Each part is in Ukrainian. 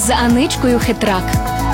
з Аничкою Хитрак.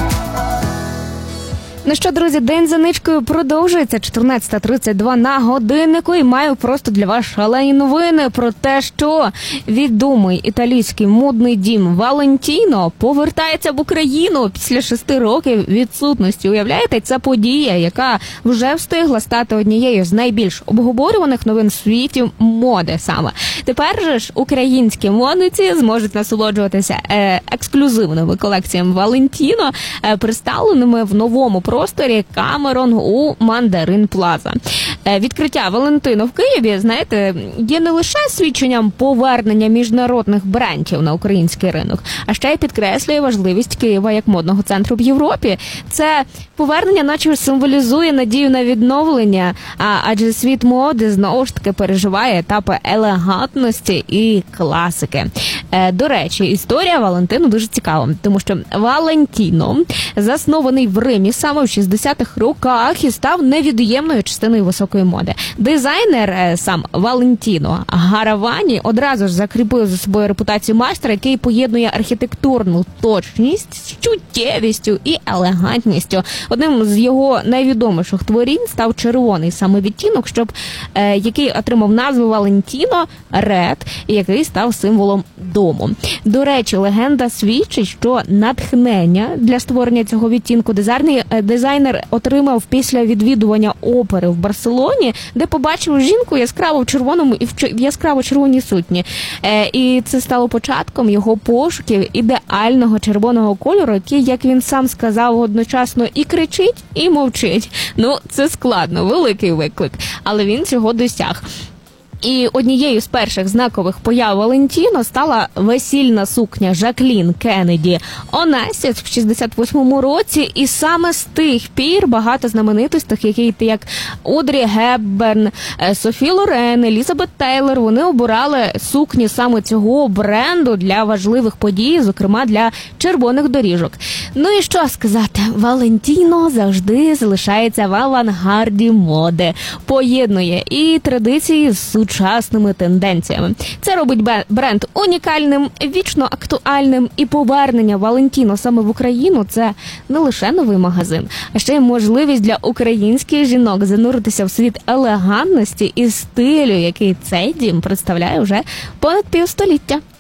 Ну що, друзі, день з Аничкою продовжується, 14:32 на годиннику, і маю просто для вас шалені новини про те, що відомий італійський модний дім Валентіно повертається в Україну після 6 років відсутності. Уявляєте, це подія, яка вже встигла стати однією з найбільш обговорюваних новин в світі моди саме. Тепер же ж українські модниці зможуть насолоджуватися ексклюзивними колекціями Валентіно, представленими в новому просторі Камерон у Мандарин Плаза. Відкриття Валентино в Києві, знаєте, є не лише свідченням повернення міжнародних брендів на український ринок, а ще й підкреслює важливість Києва як модного центру в Європі. Це повернення наче символізує надію на відновлення, адже світ моди знову ж таки переживає етапи елегантності і класики. До речі, історія Валентино дуже цікава, тому що Валентіно заснований в Римі саме в 60-х роках і став невід'ємною частиною високої моди. Дизайнер сам Валентіно Гаравані одразу ж закріпив за собою репутацію майстра, який поєднує архітектурну точність з чуттєвістю і елегантністю. Одним з його найвідоміших творінь став червоний саме відтінок, який отримав назву Валентіно Ред, і який став символом дому. До речі, легенда свідчить, що натхнення для створення цього відтінку дизайнер отримав після відвідування опери в Барселоні, де побачив жінку яскраво в червоному і в яскраво червоній сукні. І це стало початком його пошуків ідеального червоного кольору, який, як він сам сказав, одночасно і кричить, і мовчить. Ну, це складно, великий виклик, але він цього досяг. І однією з перших знакових появ Валентіно стала весільна сукня Жаклін Кеннеді Онасіс в 68-му році, і саме з тих пір багато знаменитостей, які як Одрі Гепберн, Софі Лорен, Елізабет Тейлор, вони обирали сукні саме цього бренду для важливих подій, зокрема для червоних доріжок. Ну і що сказати, Валентіно завжди залишається в авангарді моди, поєднує і традиції з сучасними тенденціями. Це робить бренд унікальним, вічно актуальним, і повернення Валентіно саме в Україну – це не лише новий магазин, а ще й можливість для українських жінок зануритися в світ елегантності і стилю, який цей дім представляє вже понад півстоліття.